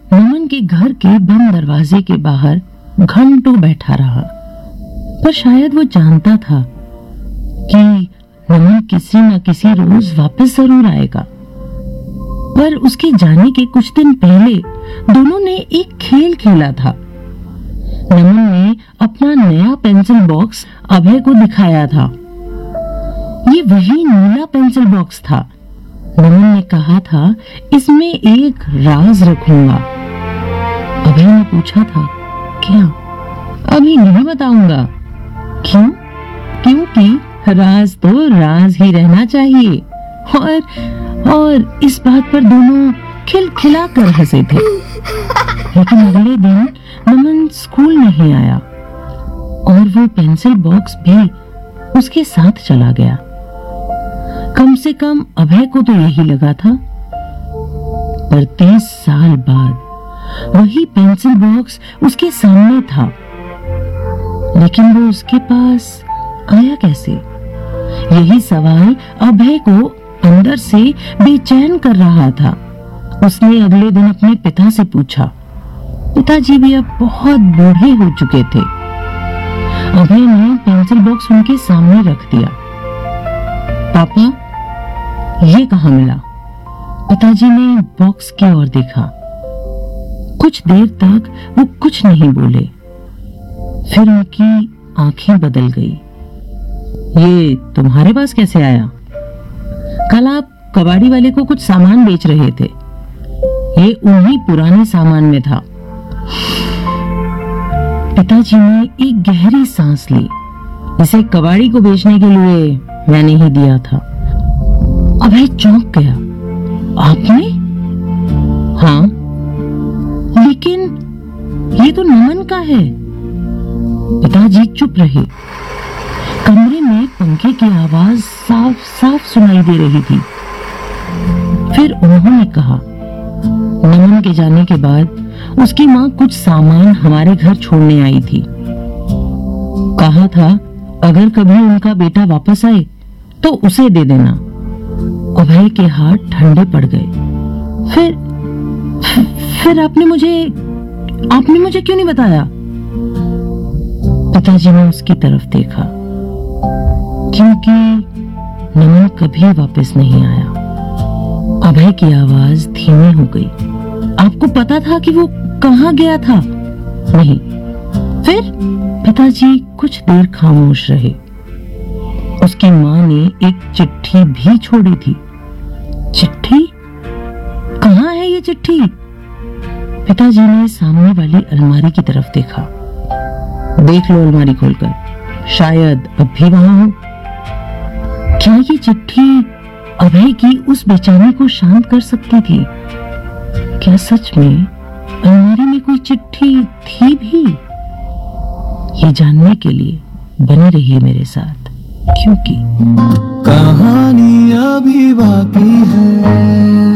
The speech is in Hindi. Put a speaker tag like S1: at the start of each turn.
S1: नमन के घर के बंद दरवाजे के बाहर घंटों बैठा रहा, पर शायद वो जानता था कि नमन किसी न किसी रोज वापस जरूर आएगा। पर उसके जाने के कुछ दिन पहले दोनों ने एक खेल खेला था। नमन ने अपना नया पेंसिल बॉक्स अभय को दिखाया था। ये वही नीला पेंसिल बॉक्स था। नमन ने कहा था, इसमें एक राज रखूंगा। अभय ने पूछा था, क्या? अभी नहीं बताऊंगा। क्यों? क्योंकि राज तो राज ही रहना चाहिए। और इस बात पर दोनों खिलखिला कर हंसे थे। लेकिन अगले दिन नमन स्कूल नहीं आया और वो पेंसिल बॉक्स भी उसके साथ चला गया। कम से कम अभय को तो यही लगा था। पर 30 साल बाद वही पेंसिल बॉक्स उसके सामने था। लेकिन वो उसके पास आया कैसे? यही सवाल अभय को अंदर से बेचैन कर रहा था। उसने अगले दिन अपने पिता से पूछा। पिताजी भी अब बहुत बूढ़े हो चुके थे। अभय ने पेंसिल बॉक्स उनके सामने रख दिया। पापा, ये कहाँ मिला? पिताजी ने बॉक्स की ओर देखा। कुछ देर तक वो कुछ नहीं बोले। फिर उनकी आंखें बदल गई। ये तुम्हारे पास कैसे आया? कल आप कबाड़ी वाले को कुछ सामान बेच रहे थे। ये उन्हीं पुराने सामान में था। पिताजी ने एक गहरी सांस ली। इसे कबाड़ी को बेचने के लिए मैंने ही दिया था। अभय चौंक गया। आपने? हाँ, लेकिन ये तो नमन का है। पिताजी चुप रहे। कमरे में पंखे की आवाज साफ साफ सुनाई दे रही थी। फिर उन्होंने कहा, नमन के जाने के बाद उसकी माँ कुछ सामान हमारे घर छोड़ने आई थी। कहा था अगर कभी उनका बेटा वापस आए तो उसे दे देना। अभय के हाथ ठंडे पड़ गए। फिर आपने मुझे क्यों नहीं बताया? पिताजी ने उसकी तरफ देखा। क्योंकि नमन कभी वापस नहीं आया। अभय की आवाज धीमी हो गई। आपको पता था कि वो कहाँ गया था? नहीं। फिर? पिताजी कुछ देर खामोश रहे। उसकी माँ ने एक चिट्ठी भी छोड़ी थी। चिट्ठी? कहाँ है ये चिट्ठी? पिताजी ने सामने वाली अलमारी की तरफ देखा। देख लो अलमारी खोलकर, शायद अब भी वहां हो। क्या ये चिट्ठी अभय की उस बेचैनी को शांत कर सकती थी? क्या सच में अलमारी में कोई चिट्ठी थी भी? ये जानने के लिए बने रहिए मेरे साथ, क्योंकि
S2: कहानी अभी बाकी है।